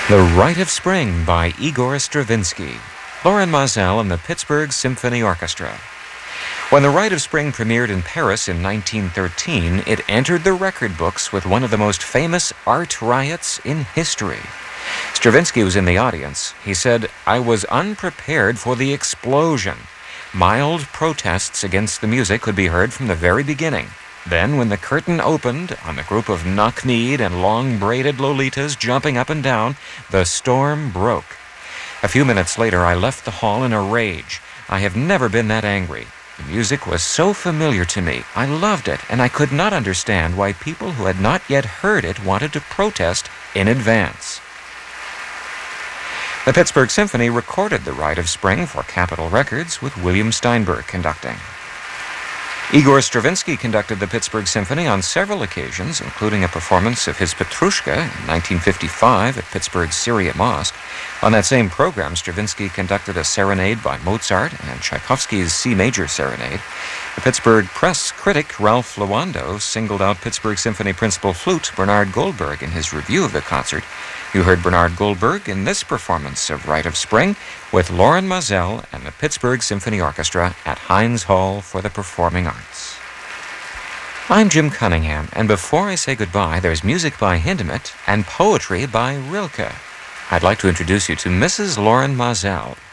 The Rite of Spring by Igor Stravinsky, Loren Maazel and the Pittsburgh Symphony Orchestra. When The Rite of Spring premiered in Paris in 1913, it entered the record books with one of the most famous art riots in history. Stravinsky was in the audience. He said, "I was unprepared for the explosion. Mild protests against the music could be heard from the very beginning. Then, when the curtain opened on the group of knock-kneed and long-braided lolitas jumping up and down, the storm broke. A few minutes later, I left the hall in a rage. I have never been that angry. The music was so familiar to me. I loved it, and I could not understand why people who had not yet heard it wanted to protest in advance." The Pittsburgh Symphony recorded The Rite of Spring for Capitol Records with William Steinberg conducting. Igor Stravinsky conducted the Pittsburgh Symphony on several occasions, including a performance of his Petrushka in 1955 at Pittsburgh's Syriac Mosque. On that same program, Stravinsky conducted a serenade by Mozart and Tchaikovsky's C Major Serenade. The Pittsburgh press critic Ralph Lewando singled out Pittsburgh Symphony principal flute Bernard Goldberg in his review of the concert. You heard Bernard Goldberg in this performance of Rite of Spring with Loren Maazel and the Pittsburgh Symphony Orchestra at Heinz Hall for the Performing Arts. I'm Jim Cunningham, and before I say goodbye, there's music by Hindemith and poetry by Rilke. I'd like to introduce you to Mrs. Loren Maazel.